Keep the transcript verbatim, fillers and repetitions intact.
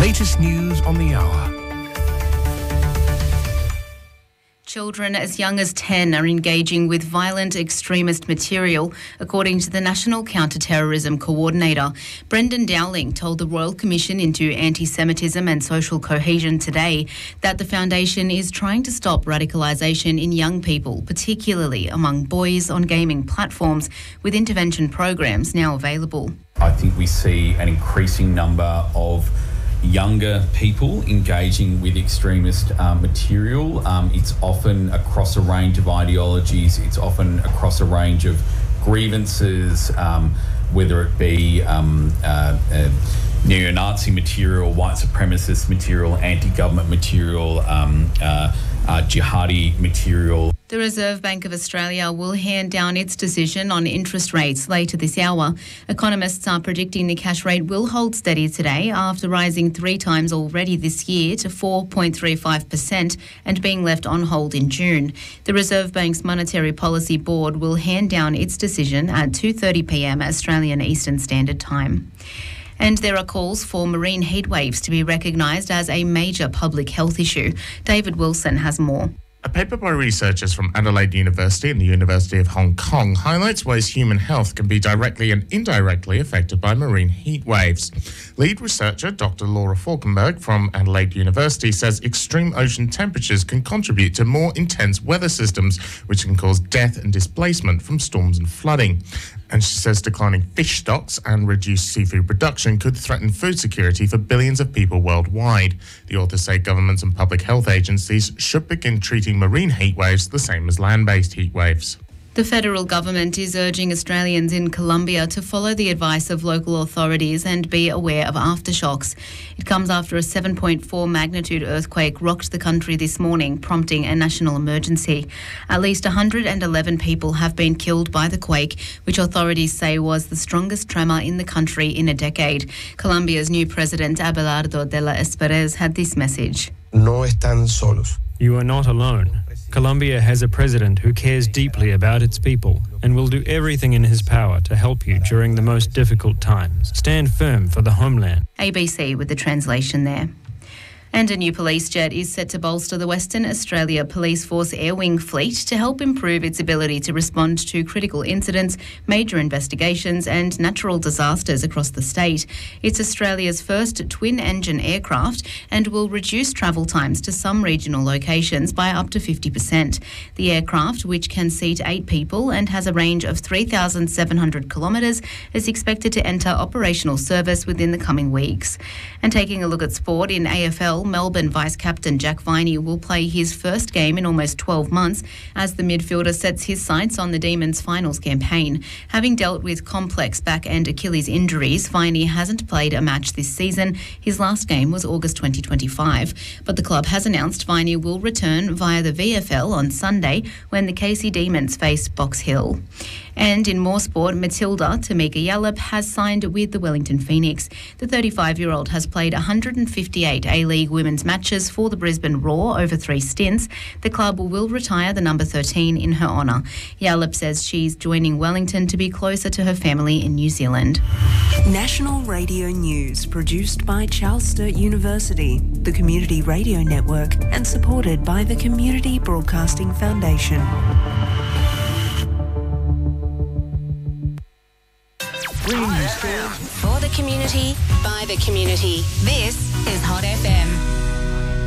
latest news on the hour. Children as young as ten are engaging with violent extremist material, according to the National Counter-Terrorism Coordinator. Brendan Dowling told the Royal Commission into Anti-Semitism and Social Cohesion today that the Foundation is trying to stop radicalisation in young people, particularly among boys on gaming platforms, with intervention programs now available. I think we see an increasing number of younger people engaging with extremist um, material. Um, it's often across a range of ideologies. It's often across a range of grievances, um, whether it be um, uh, uh, neo-Nazi material, white supremacist material, anti-government material, um, uh, uh, jihadi material. The Reserve Bank of Australia will hand down its decision on interest rates later this hour. Economists are predicting the cash rate will hold steady today after rising three times already this year to four point three five percent and being left on hold in June. The Reserve Bank's Monetary Policy Board will hand down its decision at two thirty p m Australian Eastern Standard Time. And there are calls for marine heatwaves to be recognised as a major public health issue. David Wilson has more. A paper by researchers from Adelaide University and the University of Hong Kong highlights ways human health can be directly and indirectly affected by marine heat waves. Lead researcher Doctor Laura Falkenberg from Adelaide University says extreme ocean temperatures can contribute to more intense weather systems, which can cause death and displacement from storms and flooding. And she says declining fish stocks and reduced seafood production could threaten food security for billions of people worldwide. The authors say governments and public health agencies should begin treating marine heat waves the same as land-based heat waves. The federal government is urging Australians in Colombia to follow the advice of local authorities and be aware of aftershocks. It comes after a seven point four magnitude earthquake rocked the country this morning, prompting a national emergency. At least one hundred eleven people have been killed by the quake, which authorities say was the strongest tremor in the country in a decade. Colombia's new president, Abelardo de la Espriella, had this message. No están solos. You are not alone. Colombia has a president who cares deeply about its people and will do everything in his power to help you during the most difficult times. Stand firm for the homeland. A B C with the translation there. And a new police jet is set to bolster the Western Australia Police Force Air Wing fleet to help improve its ability to respond to critical incidents, major investigations and natural disasters across the state. It's Australia's first twin-engine aircraft and will reduce travel times to some regional locations by up to fifty percent. The aircraft, which can seat eight people and has a range of three thousand seven hundred kilometres, is expected to enter operational service within the coming weeks. And taking a look at sport in A F L, Melbourne vice-captain Jack Viney will play his first game in almost twelve months as the midfielder sets his sights on the Demons' finals campaign. Having dealt with complex back and Achilles injuries, Viney hasn't played a match this season. His last game was August twenty twenty-five. But the club has announced Viney will return via the V F L on Sunday when the K C Demons face Box Hill. And in more sport, Matilda Tamika Yallop has signed with the Wellington Phoenix. The thirty-five-year-old has played one hundred fifty-eight A-League women's matches for the Brisbane Roar over three stints. The club will retire the number thirteen in her honour. Yallop says she's joining Wellington to be closer to her family in New Zealand. National Radio News, produced by Charles Sturt University, the Community Radio Network, and supported by the Community Broadcasting Foundation. For the community, by the community. This is